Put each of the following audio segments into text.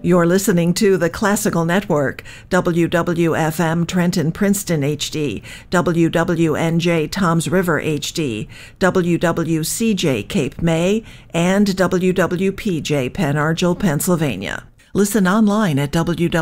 You're listening to the Classical Network, WWFM Trenton Princeton HD, WWNJ Toms River HD, WWCJ Cape May, and WWPJ Pen Argyl, Pennsylvania. Listen online at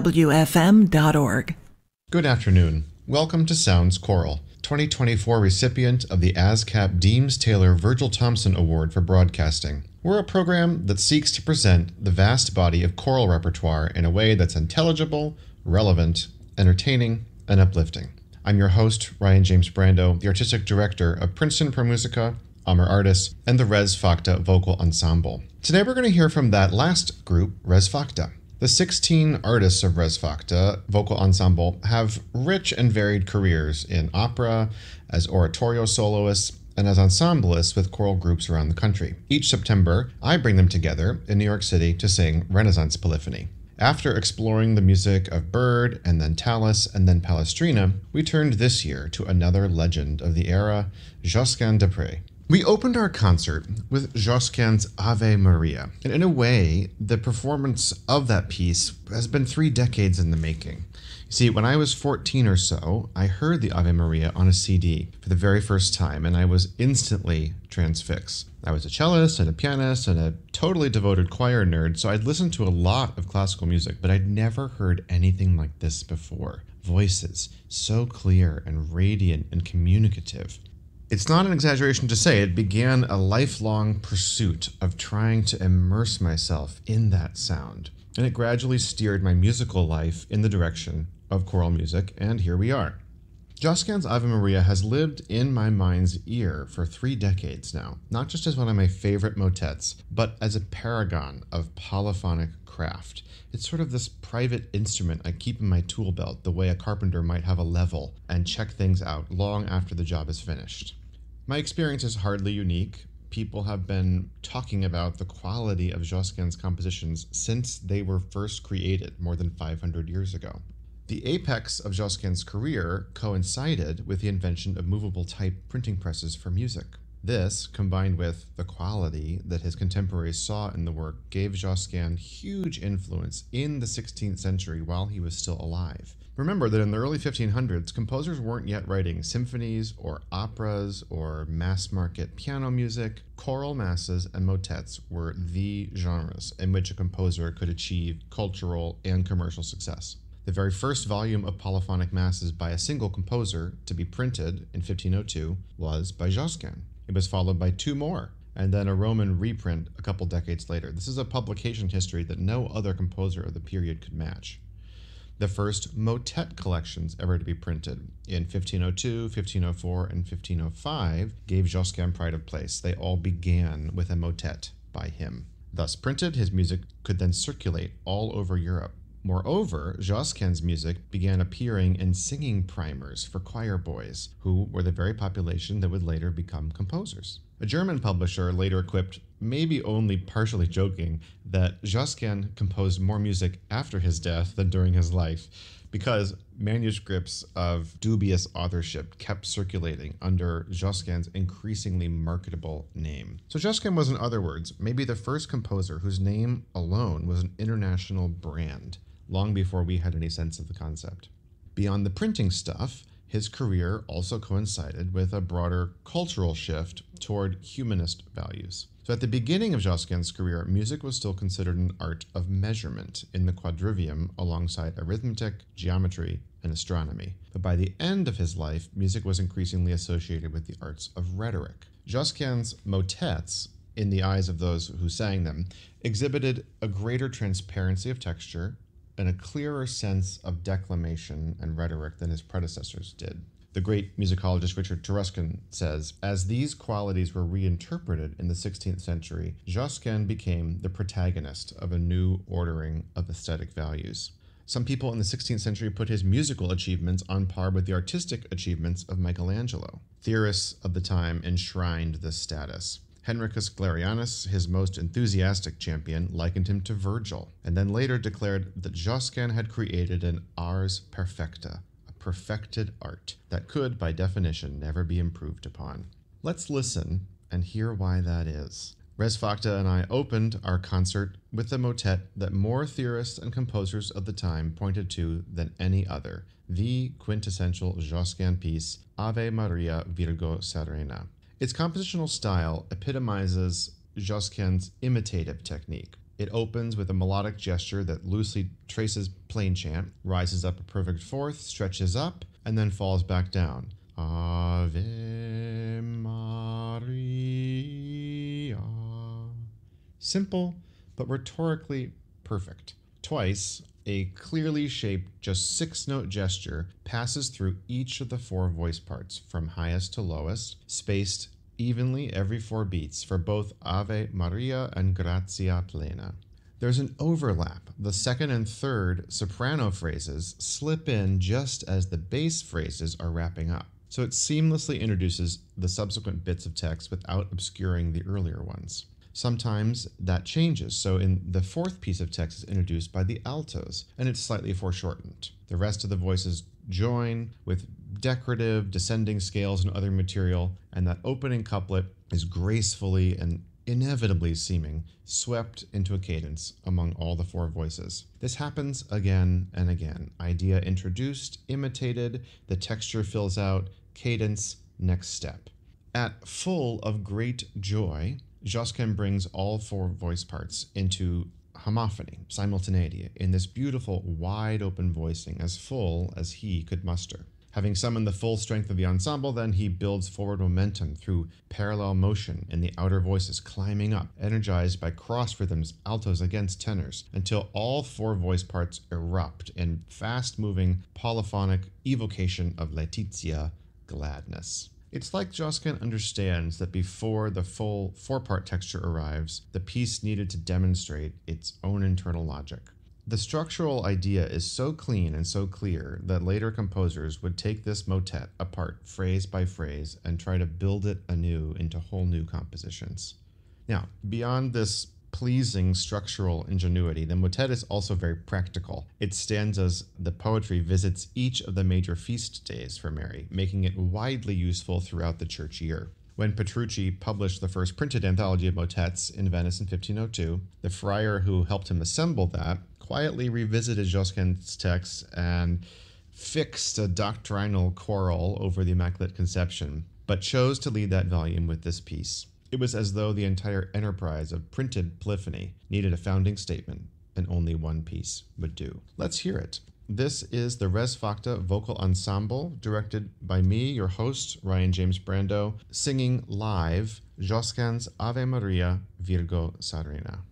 wwfm.org. Good afternoon. Welcome to Sounds Choral, 2024 recipient of the ASCAP Deems Taylor Virgil Thompson Award for Broadcasting. We're a program that seeks to present the vast body of choral repertoire in a way that's intelligible, relevant, entertaining, and uplifting. I'm your host, Ryan James Brando, the Artistic Director of Princeton Pro Musica, Amor Artis, and the Res Facta Vocal Ensemble. Today we're going to hear from that last group, Res Facta. The 16 artists of Res Facta Vocal Ensemble have rich and varied careers in opera, as oratorio soloists, and as ensemblists with choral groups around the country. Each September, I bring them together in New York City to sing Renaissance Polyphony. After exploring the music of Byrd, and then Tallis, and then Palestrina, we turned this year to another legend of the era, Josquin des Prez. We opened our concert with Josquin's Ave Maria, and in a way, the performance of that piece has been 3 decades in the making. You see, when I was 14 or so, I heard the Ave Maria on a CD for the very first time, and I was instantly transfixed. I was a cellist and a pianist and a totally devoted choir nerd, so I'd listened to a lot of classical music, but I'd never heard anything like this before. Voices so clear and radiant and communicative. It's not an exaggeration to say it began a lifelong pursuit of trying to immerse myself in that sound, and it gradually steered my musical life in the direction of choral music, and here we are. Josquin's Ave Maria has lived in my mind's ear for 3 decades now, not just as one of my favorite motets, but as a paragon of polyphonic craft. It's sort of this private instrument I keep in my tool belt, the way a carpenter might have a level and check things out long after the job is finished. My experience is hardly unique. People have been talking about the quality of Josquin's compositions since they were first created more than 500 years ago. The apex of Josquin's career coincided with the invention of movable type printing presses for music. This, combined with the quality that his contemporaries saw in the work, gave Josquin huge influence in the 16th century while he was still alive. Remember that in the early 1500s, composers weren't yet writing symphonies or operas or mass-market piano music. Choral masses and motets were the genres in which a composer could achieve cultural and commercial success. The very first volume of polyphonic masses by a single composer to be printed in 1502 was by Josquin. It was followed by 2 more, and then a Roman reprint a couple decades later. This is a publication history that no other composer of the period could match. The first motet collections ever to be printed in 1502, 1504, and 1505 gave Josquin pride of place. They all began with a motet by him. Thus printed, his music could then circulate all over Europe. Moreover, Josquin's music began appearing in singing primers for choir boys, who were the very population that would later become composers. A German publisher later quipped, maybe only partially joking, that Josquin composed more music after his death than during his life, because manuscripts of dubious authorship kept circulating under Josquin's increasingly marketable name. So Josquin was, in other words, maybe the first composer whose name alone was an international brand, long before we had any sense of the concept. Beyond the printing stuff, his career also coincided with a broader cultural shift toward humanist values. So at the beginning of Josquin's career, music was still considered an art of measurement in the quadrivium alongside arithmetic, geometry, and astronomy. But by the end of his life, music was increasingly associated with the arts of rhetoric. Josquin's motets, in the eyes of those who sang them, exhibited a greater transparency of texture and a clearer sense of declamation and rhetoric than his predecessors did. The great musicologist Richard Taruskin says, as these qualities were reinterpreted in the 16th century, Josquin became the protagonist of a new ordering of aesthetic values. Some people in the 16th century put his musical achievements on par with the artistic achievements of Michelangelo. Theorists of the time enshrined this status. Henricus Glerianus, his most enthusiastic champion, likened him to Virgil, and then later declared that Josquin had created an ars perfecta, a perfected art that could, by definition, never be improved upon. Let's listen and hear why that is. Res Facta and I opened our concert with a motet that more theorists and composers of the time pointed to than any other, the quintessential Josquin piece, Ave Maria Virgo Serena. Its compositional style epitomizes Josquin's imitative technique. It opens with a melodic gesture that loosely traces plain chant, rises up a perfect fourth, stretches up, and then falls back down. Ave Maria. Simple, but rhetorically perfect. Twice, a clearly shaped, just 6-note gesture passes through each of the 4 voice parts, from highest to lowest, spaced evenly every 4 beats for both Ave Maria and Grazia Plena. There's an overlap. The second and third soprano phrases slip in just as the bass phrases are wrapping up. So it seamlessly introduces the subsequent bits of text without obscuring the earlier ones. Sometimes that changes, so in the 4th piece of text is introduced by the altos, and it's slightly foreshortened. The rest of the voices join with decorative, descending scales and other material, and that opening couplet is gracefully and inevitably seeming swept into a cadence among all the 4 voices. This happens again and again. Idea introduced, imitated, the texture fills out, cadence, next step. At full of great joy, Josquin brings all 4 voice parts into homophony, simultaneity, in this beautiful, wide-open voicing, as full as he could muster. Having summoned the full strength of the ensemble, then he builds forward momentum through parallel motion in the outer voices, climbing up, energized by cross rhythms, altos against tenors, until all 4 voice parts erupt in fast-moving, polyphonic evocation of Laetitia, gladness. It's like Josquin understands that before the full 4-part texture arrives, the piece needed to demonstrate its own internal logic. The structural idea is so clean and so clear that later composers would take this motet apart phrase by phrase and try to build it anew into whole new compositions. Now, beyond this pleasing structural ingenuity, the motet is also very practical. Its stanzas, the poetry visits each of the major feast days for Mary, making it widely useful throughout the church year. When Petrucci published the first printed anthology of motets in Venice in 1502, the friar who helped him assemble that quietly revisited Josquin's texts and fixed a doctrinal quarrel over the Immaculate Conception, but chose to lead that volume with this piece. It was as though the entire enterprise of printed polyphony needed a founding statement, and only one piece would do. Let's hear it. This is the Res Facta Vocal Ensemble, directed by me, your host, Ryan James Brando, singing live Josquin's Ave Maria Virgo Serena.